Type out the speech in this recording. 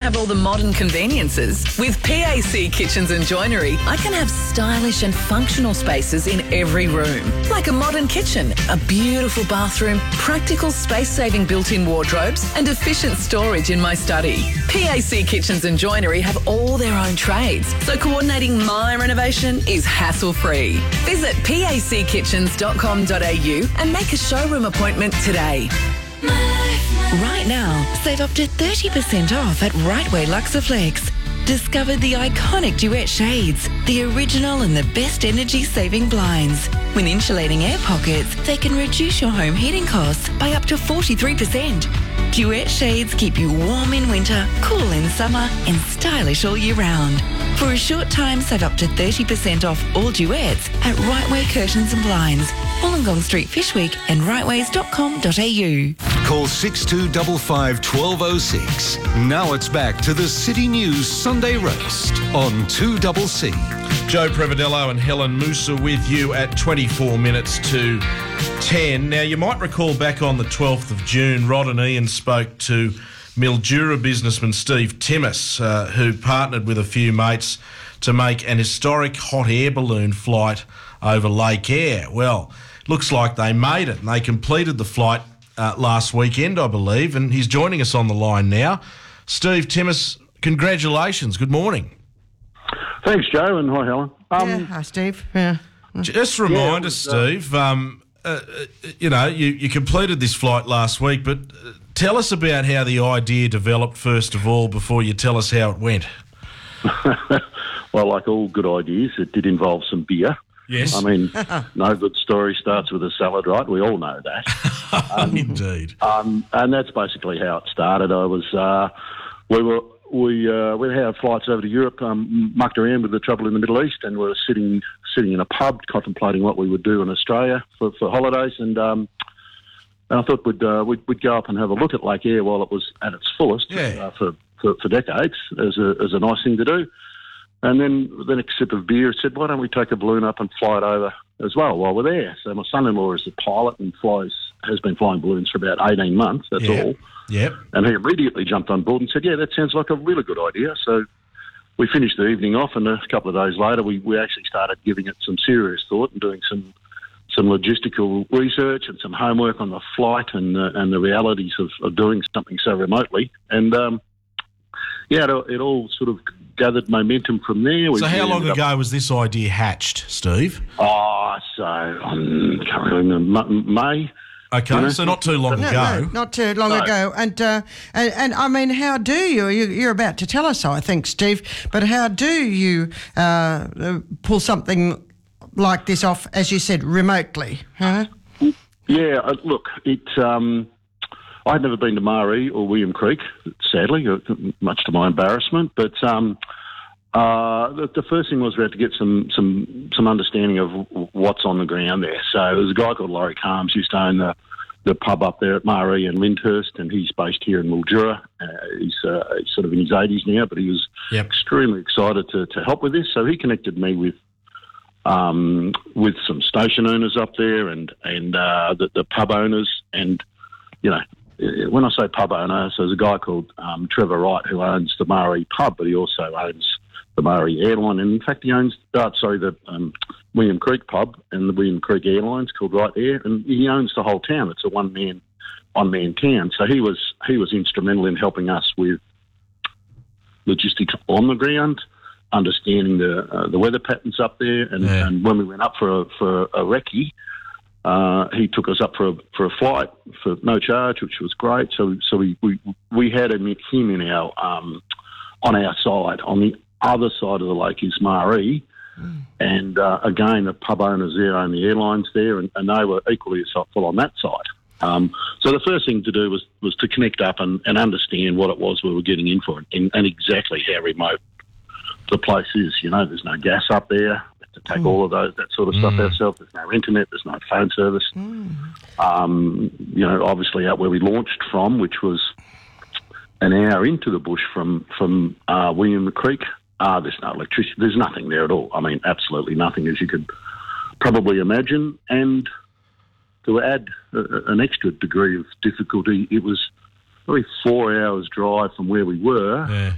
have all the modern conveniences, with PAC Kitchens and Joinery, I can have stylish and functional spaces in every room. Like a modern kitchen, a beautiful bathroom, practical space-saving built-in wardrobes, and efficient storage in my study. PAC Kitchens and Joinery have all their own trades, so coordinating my renovation is hassle-free. Visit packitchens.com.au and make a showroom appointment today. Right now, save up to 30% off at Rightway Luxaflex. Discover the iconic Duet shades, the original and the best energy-saving blinds. When insulating air pockets, they can reduce your home heating costs by up to 43%. Duet shades keep you warm in winter, cool in summer, and stylish all year round. For a short time, save up to 30% off all Duets at Rightway Curtains and Blinds, Wollongong Street, Fishwick, and rightways.com.au. Call 6255 1206. Now it's back to the City News Sunday Roast on 2CC. Joe Prevedello and Helen Musa with you at 24 minutes to 10. Now, you might recall back on the 12th of June, Rod and Ian spoke to Mildura businessman Steve Timmis, who partnered with a few mates to make an historic hot air balloon flight over Lake Eyre. Well, looks like they made it, and they completed the flight last weekend, I believe, and he's joining us on the line now. Steve Timmis, congratulations. Good morning. Thanks, Joe, and hi, Helen. Hi, Steve. Yeah. Just remind us, Steve, you completed this flight last week, but tell us about how the idea developed, first of all, before you tell us how it went. Well, like all good ideas, it did involve some beer. Yes. I mean, no good story starts with a salad, right? We all know that. Indeed. And that's basically how it started. We had our flights over to Europe, mucked around with the trouble in the Middle East, and we were sitting in a pub contemplating what we would do in Australia for holidays. And I thought we'd go up and have a look at Lake Eyre while it was at its fullest for decades as a nice thing to do. And then the next sip of beer said, why don't we take a balloon up and fly it over as well while we're there? So my son-in-law is a pilot and has been flying balloons for about 18 months, that's all. Yep. And he immediately jumped on board and said, yeah, that sounds like a really good idea. So we finished the evening off, and a couple of days later we actually started giving it some serious thought and doing some logistical research and some homework on the flight and the realities of doing something so remotely. And, it all sort of gathered momentum from there. So how long ago was this idea hatched, Steve? Can't remember, May. Okay, so not too long ago. No, not too long ago. And I mean, how do you're about to tell us, I think, Steve, but how do you pull something like this off, as you said, remotely? Huh? Yeah, look, I'd never been to Maree or William Creek, sadly, much to my embarrassment. But the first thing was we had to get some understanding of what's on the ground there. So there's a guy called Laurie Calms who used to own the pub up there at Maree and Lyndhurst, and he's based here in Mildura. He's sort of in his 80s now, but he was extremely excited to help with this. So he connected me with some station owners up there and the pub owners. And, when I say pub owner, so there's a guy called Trevor Wright who owns the Maree pub, but he also owns the Maree Airline. And in fact, he owns the William Creek pub and the William Creek Airlines called Right Air, and he owns the whole town. It's a one-man town. So he was instrumental in helping us with logistics on the ground, understanding the weather patterns up there, and when we went up for a recce, he took us up for a flight for no charge, which was great. So we had him in our on our side. On the other side of the lake is Maree, and again the pub owners there own the airlines there, and they were equally as helpful on that side. So the first thing to do was to connect up and understand what it was we were getting in for, and exactly how remote the place is. There's no gas up there. To take all of that sort of stuff ourselves. There's no internet, there's no phone service. Obviously out where we launched from, which was an hour into the bush from William Creek, there's no electricity, there's nothing there at all. I mean, absolutely nothing, as you could probably imagine. And to add an extra degree of difficulty, it was probably 4 hours drive from where we were